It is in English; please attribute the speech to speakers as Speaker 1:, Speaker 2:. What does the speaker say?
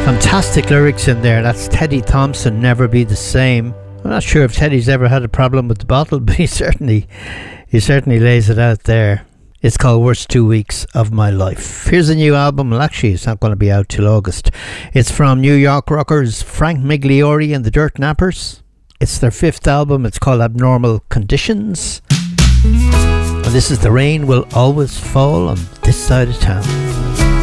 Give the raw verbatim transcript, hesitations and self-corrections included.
Speaker 1: Fantastic lyrics in there. That's Teddy Thompson, Never Be the Same. I'm not sure if Teddy's ever had a problem with the bottle, but he certainly he certainly lays it out there. It's called Worst Two Weeks of My Life. Here's a new album. Well, actually, it's not going to be out till August. It's from New York rockers Frank Migliori and the Dirt Nappers. It's their fifth album. It's called Abnormal Conditions. And this is The Rain Will Always Fall on This Side of Town.